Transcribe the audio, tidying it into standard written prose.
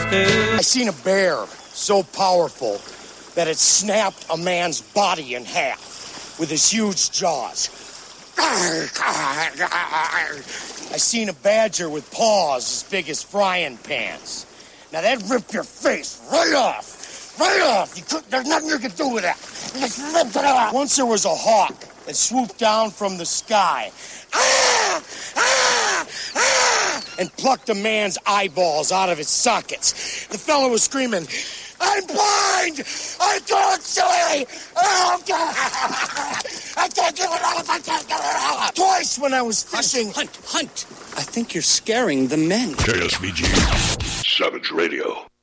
I seen a bear so powerful that it snapped a man's body in half with his huge jaws. I seen a badger with paws as big as frying pans. Now that'd rip your face right off. Right off. There's nothing you can do with that. Just rip it off. Once there was a hawk that swooped down from the sky. And plucked a man's eyeballs out of his sockets. The fellow was screaming, "I'm blind! I can't see! Oh, God! I can't get it off! I can't get it off!" Twice when I was fishing. Hunt! I think you're scaring the men. KSVG Savage Radio.